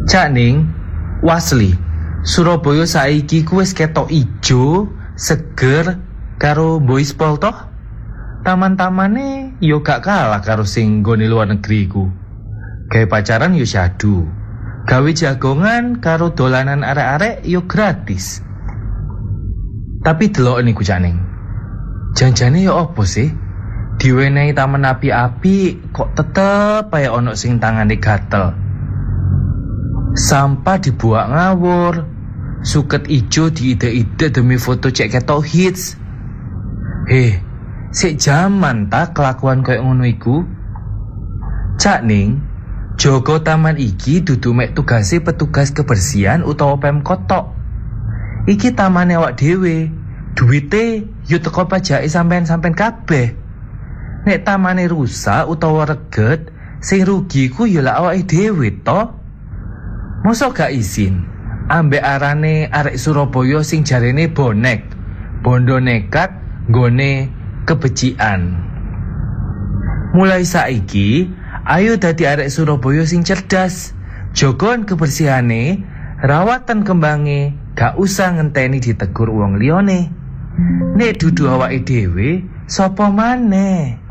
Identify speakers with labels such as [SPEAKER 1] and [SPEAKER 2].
[SPEAKER 1] Cak Ning, wasli, Surabaya saiki ku wis ketok ijo, seger karo Boyspol toh. Taman-tamane yo gak kalah karo sing nggone luar negeri ku. Gawe pacaran yo syadu. Gawe jagongan karo dolanan arek-arek yo gratis. Tapi delok niku Cak Ning. Janjane yo opo sih? Diwenehi taman api-api kok tetep ae ono sing tangane gatel. Sampah dibuang ngawur, suket ijo diide-ide demi foto cek ketok hits. Sik jaman ta kelakuan koyo ngono iku. Cak Ning, jaga taman iki dudu mek tugase petugas kebersihan utawa Pemkot tok. Iki tamane awak dhewe. Duwite yo teko pajake sampean-sampean kabeh. Nek tamane rusak utawa reget, sing rugi ku yo lak awake dhewe to. Mosok gak izin ambek arane arek Surabaya sing jarene bonek, bondo nekat nggone kebecikan. Mulai saiki, ayo dadi arek Surabaya sing cerdas. Jogon kebersihane, rawatan kembange, gak usah ngenteni ditegur wong liyane. Nek dudu awake dhewe, sapa maneh?